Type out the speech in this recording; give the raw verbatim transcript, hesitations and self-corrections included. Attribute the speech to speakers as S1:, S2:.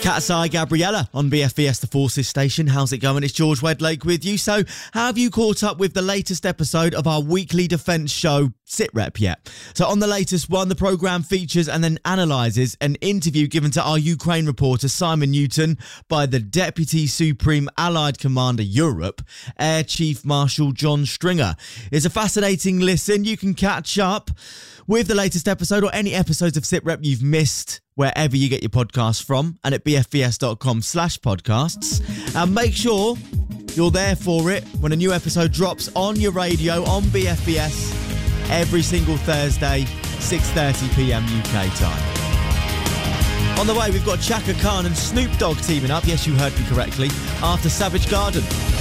S1: Cat's Eye Gabriella on B F B S The Forces station. How's it going? It's George Wedlake with you. So, have you caught up with the latest episode of our weekly defence show, SitRep, yet? So, on the latest one, the programme features and then analyses an interview given to our Ukraine reporter, Simon Newton, by the Deputy Supreme Allied Commander Europe, Air Chief Marshal John Stringer. It's a fascinating listen. You can catch up with the latest episode or any episodes of SitRep you've missed wherever you get your podcasts from and at bfbs.com slash podcasts. And make sure you're there for it when a new episode drops on your radio on B F B S every single Thursday, six thirty p.m. U K time. On the way, we've got Chaka Khan and Snoop Dogg teaming up. Yes, you heard me correctly. After Savage Garden.